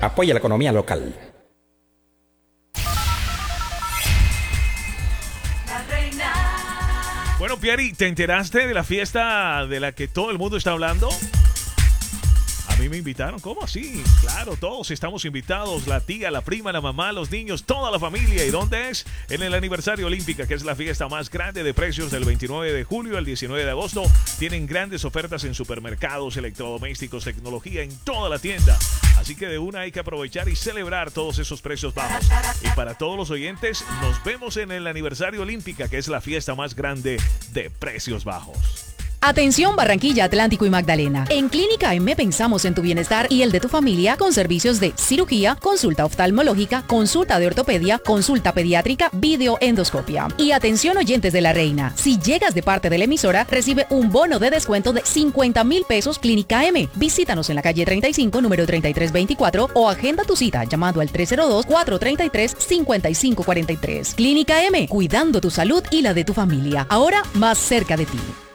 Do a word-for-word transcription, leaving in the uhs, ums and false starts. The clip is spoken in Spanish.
Apoya la economía local. Bueno, Pieri, ¿te enteraste de la fiesta de la que todo el mundo está hablando? A mí me invitaron, ¿cómo así? Claro, todos estamos invitados, la tía, la prima, la mamá, los niños, toda la familia. ¿Y dónde es? En el Aniversario Olímpica, que es la fiesta más grande de precios del veintinueve de julio al diecinueve de agosto. Tienen grandes ofertas en supermercados, electrodomésticos, tecnología, en toda la tienda. Así que de una hay que aprovechar y celebrar todos esos precios bajos. Y para todos los oyentes, nos vemos en el Aniversario Olímpica, que es la fiesta más grande de precios bajos. Atención Barranquilla, Atlántico y Magdalena. En Clínica M pensamos en tu bienestar y el de tu familia con servicios de cirugía, consulta oftalmológica, consulta de ortopedia, consulta pediátrica, videoendoscopia. Y atención oyentes de La Reina, si llegas de parte de la emisora, recibe un bono de descuento de cincuenta mil pesos Clínica M. Visítanos en la calle treinta y cinco, número treinta y tres veinticuatro o agenda tu cita llamando al tres cero dos, cuatro tres tres, cinco cinco cuatro tres. Clínica M, cuidando tu salud y la de tu familia. Ahora más cerca de ti.